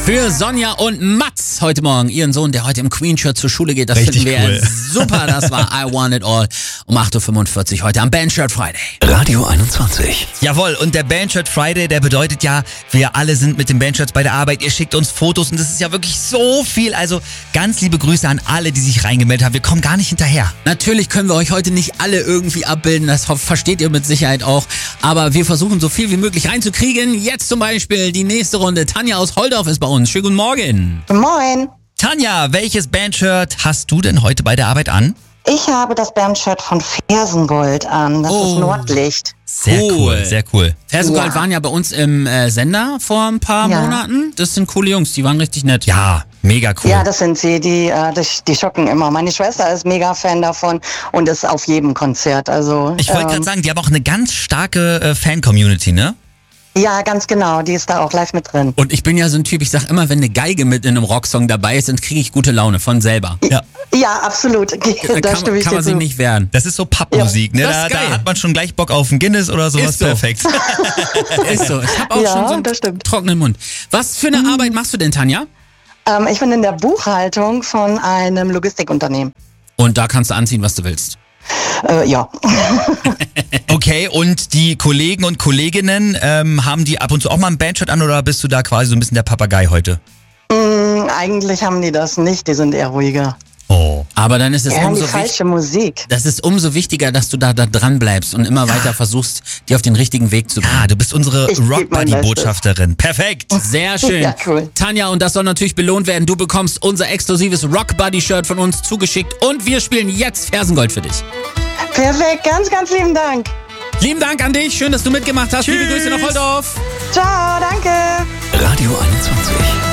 Für Sonja und Mats heute Morgen, ihren Sohn, der heute im Queen-Shirt zur Schule geht. Das Richtig finden wir cool. super. Das war I Want It All um 8.45 Uhr heute am Bandshirt Friday. Radio 21. Jawohl, und der Bandshirt Friday, der bedeutet ja, wir alle sind mit den Bandshirts bei der Arbeit. Ihr schickt uns Fotos und das ist ja wirklich so viel. Also ganz liebe Grüße an alle, die sich reingemeldet haben. Wir kommen gar nicht hinterher. Natürlich können wir euch heute nicht alle irgendwie abbilden, das versteht ihr mit Sicherheit auch. Aber wir versuchen so viel wie möglich reinzukriegen. Jetzt zum Beispiel die nächste Runde. Tanja aus Holdorf ist bei uns. Schönen guten Morgen. Moin. Tanja, welches Bandshirt hast du denn heute bei der Arbeit an? Ich habe das Bandshirt von Fersengold an. Das ist Nordlicht. Sehr cool, sehr cool. Fersengold Ja. waren ja bei uns im Sender vor ein paar Ja. Monaten. Das sind coole Jungs, die waren richtig nett. Ja, mega cool. Ja, das sind sie. Die schocken immer. Meine Schwester ist mega Fan davon und ist auf jedem Konzert. Also Ich wollte gerade sagen, die haben auch eine ganz starke Fan-Community, ne? ja, ganz genau. Die ist da auch live mit drin. Und ich bin ja so ein Typ, ich sag immer, wenn eine Geige mit in einem Rocksong dabei ist, dann kriege ich gute Laune von selber. Ja. Ja, absolut. Da stimme ich Kann dir man sich zu. nicht wehren. Das ist so Pappmusik, ne? das ist Da geil. hat man schon gleich Bock auf ein Guinness oder sowas. Ist so. Perfekt. Ist so. Ich habe auch Ja, schon so einen das stimmt. trockenen Mund. Was für eine Arbeit machst du denn, Tanja? Ich bin in der Buchhaltung von einem Logistikunternehmen. Und da kannst du anziehen, was du willst. Ja. Okay, und die Kollegen und Kolleginnen, haben die ab und zu auch mal ein Bandshirt an oder bist du da quasi so ein bisschen der Papagei heute? Eigentlich haben die das nicht. Die sind eher ruhiger. Oh. Aber dann ist es Die hören die umso wichtiger. falsche Musik. Das ist umso wichtiger, dass du da dran bleibst und immer weiter versuchst, die auf den richtigen Weg zu bringen. Ah, du bist unsere Ich geb mein Rock-Buddy-Botschafterin. Perfekt. Sehr schön. Ja, cool. Tanja, und das soll natürlich belohnt werden. Du bekommst unser exklusives Rock Buddy Shirt von uns zugeschickt und wir spielen jetzt Fersengold für dich. Perfekt. Ganz, ganz lieben Dank. Lieben Dank an dich. Schön, dass du mitgemacht hast. Liebe Grüße nach Holdorf. Ciao. Danke. Radio 21.